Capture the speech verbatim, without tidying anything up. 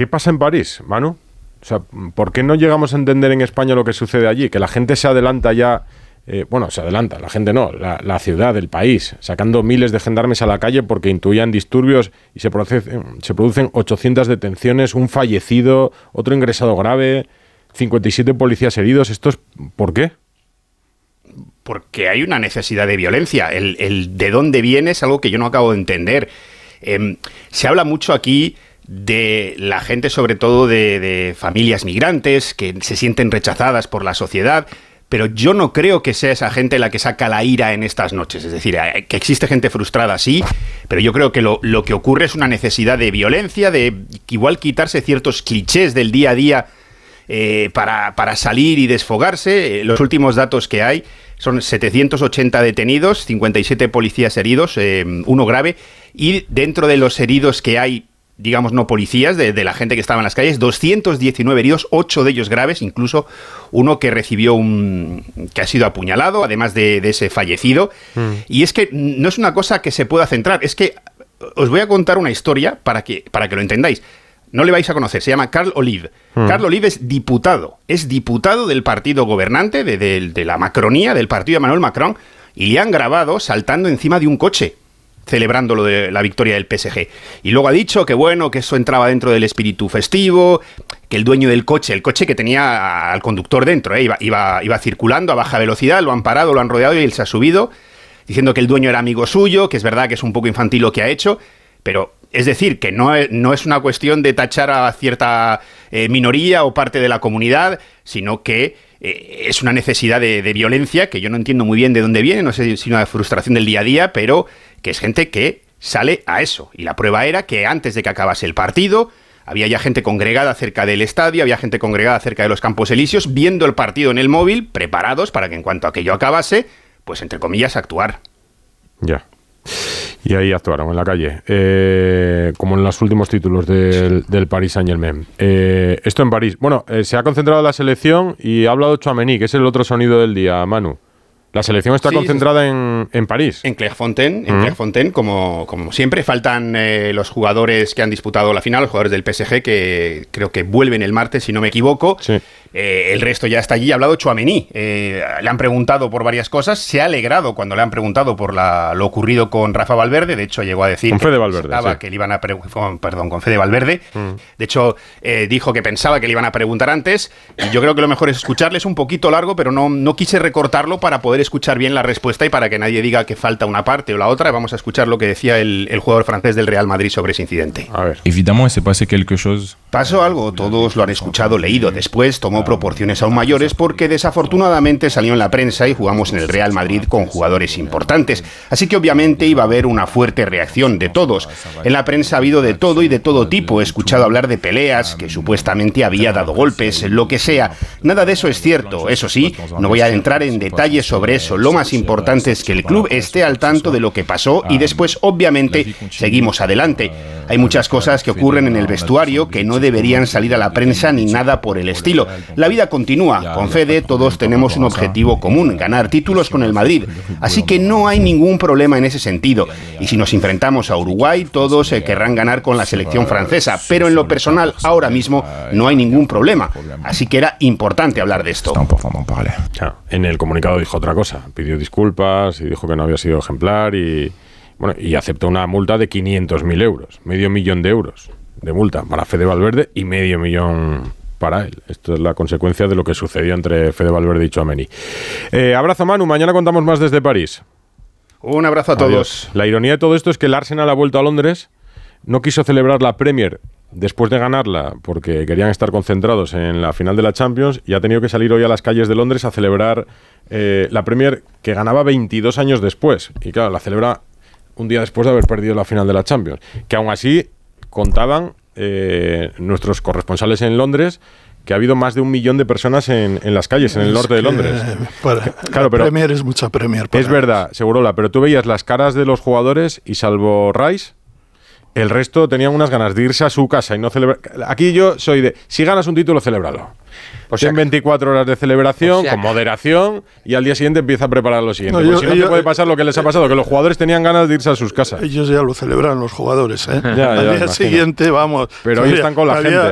¿qué pasa en París, Manu? O sea, ¿por qué no llegamos a entender en España lo que sucede allí? Que la gente se adelanta ya, eh, bueno, se adelanta, la gente no, la, la ciudad, el país, sacando miles de gendarmes a la calle porque intuían disturbios y se producen, se producen ochocientas detenciones, un fallecido, otro ingresado grave, cincuenta y siete policías heridos. ¿Esto es por qué? Porque hay una necesidad de violencia. El, el de dónde viene es algo que yo no acabo de entender. Eh, se habla mucho aquí de la gente, sobre todo de, de familias migrantes, que se sienten rechazadas por la sociedad, pero yo no creo que sea esa gente la que saca la ira en estas noches. Es decir, que existe gente frustrada, sí, pero yo creo que lo, lo que ocurre es una necesidad de violencia, de igual quitarse ciertos clichés del día a día eh, para, para salir y desfogarse. Los últimos datos que hay son setecientos ochenta detenidos, cincuenta y siete policías heridos, eh, uno grave, y dentro de los heridos que hay, digamos, no policías, de, de la gente que estaba en las calles, doscientos diecinueve heridos, ocho de ellos graves, incluso uno que recibió un... que ha sido apuñalado, además de, de ese fallecido. Mm. Y es que no es una cosa que se pueda centrar, es que os voy a contar una historia para que, para que lo entendáis. No le vais a conocer, se llama Carl Olive. Mm. Carl Olive es diputado, es diputado del partido gobernante, de, de, de la Macronía, del partido de Emmanuel Macron, y le han grabado saltando encima de un coche, celebrando lo de la victoria del P S G. Y luego ha dicho que bueno, que eso entraba dentro del espíritu festivo, que el dueño del coche, el coche que tenía al conductor dentro, ¿eh? iba, iba, iba circulando a baja velocidad, lo han parado, lo han rodeado y él se ha subido, diciendo que el dueño era amigo suyo, que es verdad que es un poco infantil lo que ha hecho, pero es decir, que no es, no es una cuestión de tachar a cierta eh, minoría o parte de la comunidad, sino que eh, es una necesidad de, de violencia que yo no entiendo muy bien de dónde viene, no sé si una frustración del día a día, pero que es gente que sale a eso. Y la prueba era que antes de que acabase el partido, había ya gente congregada cerca del estadio, había gente congregada cerca de los Campos Elíseos, viendo el partido en el móvil, preparados para que en cuanto aquello acabase, pues entre comillas, actuar. Ya. Y ahí actuaron en la calle, eh, como en los últimos títulos del, del Paris Saint-Germain. Eh, esto en París. Bueno, eh, se ha concentrado la selección y ha hablado Tchouaméni, que es el otro sonido del día, Manu. La selección está sí, concentrada sí. En, en París. En Clairefontaine, en uh-huh. Clairefontaine, como, como siempre. Faltan eh, los jugadores que han disputado la final, los jugadores del P S G, que creo que vuelven el martes, si no me equivoco. Sí. Eh, el resto ya está allí. Ha hablado Tchouaméni. Eh, le han preguntado por varias cosas. Se ha alegrado cuando le han preguntado por la, lo ocurrido con Rafa Valverde. De hecho, llegó a decir con que, Fede Valverde, sí. que le iban a pre- con, perdón, con Fede Valverde. Uh-huh. De hecho, eh, dijo que pensaba que le iban a preguntar antes. Y yo creo que lo mejor es escucharles un poquito largo, pero no, no quise recortarlo para poder escuchar bien la respuesta y para que nadie diga que falta una parte o la otra. Vamos a escuchar lo que decía el, el jugador francés del Real Madrid sobre ese incidente. A ver. Évidemment, se pasó quelque chose. Pasó algo, todos lo han escuchado, leído. Después tomó proporciones aún mayores porque desafortunadamente salió en la prensa y jugamos en el Real Madrid con jugadores importantes. Así que obviamente iba a haber una fuerte reacción de todos. En la prensa ha habido de todo y de todo tipo. He escuchado hablar de peleas, que supuestamente había dado golpes, lo que sea. Nada de eso es cierto. Eso sí, no voy a entrar en detalles sobre eso. Lo más importante es que el club esté al tanto de lo que pasó y después, obviamente, seguimos adelante. Hay muchas cosas que ocurren en el vestuario que no deberían salir a la prensa ni nada por el estilo. La vida continúa. Con Fede todos tenemos un objetivo común, ganar títulos con el Madrid. Así que no hay ningún problema en ese sentido. Y si nos enfrentamos a Uruguay, todos eh, querrán ganar con la selección francesa. Pero en lo personal, ahora mismo, no hay ningún problema. Así que era importante hablar de esto. Claro, en el comunicado dijo otra cosa. Pidió disculpas y dijo que no había sido ejemplar y... Bueno, y aceptó una multa de quinientos mil euros, medio millón de euros de multa para Fede Valverde y medio millón para él. Esto es la consecuencia de lo que sucedió entre Fede Valverde y Tchouaméni. Eh, abrazo, Manu. Mañana contamos más desde París. Un abrazo a todos. Adiós. La ironía de todo esto es que el Arsenal ha vuelto a Londres, no quiso celebrar la Premier después de ganarla porque querían estar concentrados en la final de la Champions y ha tenido que salir hoy a las calles de Londres a celebrar eh, la Premier que ganaba veintidós años después. Y claro, la celebra un día después de haber perdido la final de la Champions, que aún así contaban eh, nuestros corresponsales en Londres que ha habido más de un millón de personas en, en las calles, en el es norte de Londres. Para, claro, pero Premier es mucha Premier. Es verdad, Segurola, pero tú veías las caras de los jugadores y salvo Rice, el resto tenían unas ganas de irse a su casa y no celebrar. Aquí yo soy de, si ganas un título, celébralo. O sea, en veinticuatro horas de celebración, o sea, con moderación, y al día siguiente empieza a preparar lo siguiente. No, yo, si no yo, te puede pasar lo que les ha pasado, que los jugadores tenían ganas de irse a sus casas. Ellos ya lo celebran, los jugadores, ¿eh? Ya, ya, al día imagino. siguiente, vamos. Pero hoy están con la gente.